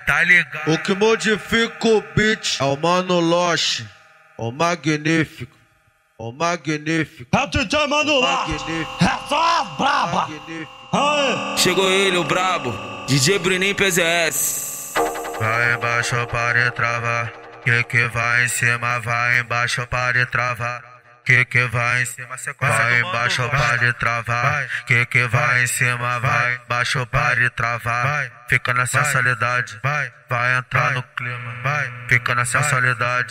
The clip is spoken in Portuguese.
tá ligado? O que modifica o beat é o Mano Loche, o magnífico, o magnífico. É o DJ Mano Loche, é só as braba. Aê. Chegou ele, o brabo, DJ Bruninho PZS. Vai embaixo para travar, que vai em cima, vai embaixo para travar. Que vai em cima, sequência vai embaixo para travar. Que vai em cima, vai embaixo para travar. Fica na sensualidade, vai entrar no clima, fica na sensualidade.